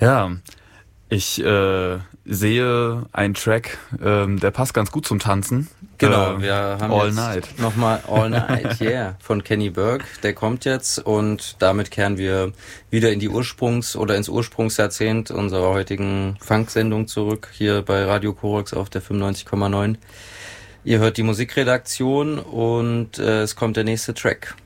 Ja, ich sehe einen Track, der passt ganz gut zum Tanzen. Genau, wir haben All jetzt Night. nochmal All Night, yeah, von Kenny Burke. Der kommt jetzt und damit kehren wir wieder in die ins Ursprungsjahrzehnt unserer heutigen Funk-Sendung zurück, hier bei Radio Korax auf der 95,9. Ihr hört die Musikredaktion und es kommt der nächste Track.